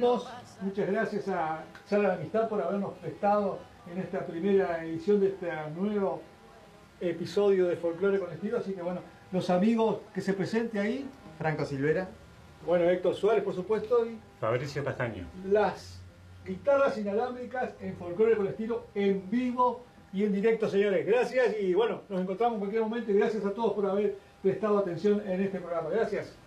despedimos. Muchas gracias a Sala de Amistad por habernos prestado en esta primera edición de este nuevo episodio de Folclore con Estilo. Así que bueno, los amigos que se presente ahí. Franco Silvera. Bueno, Héctor Suárez, por supuesto. Y Fabricio Castaño. las guitarras inalámbricas en Folclore con Estilo en vivo y en directo, señores. Gracias y bueno, nos encontramos en cualquier momento y gracias a todos por haber prestado atención en este programa. Gracias.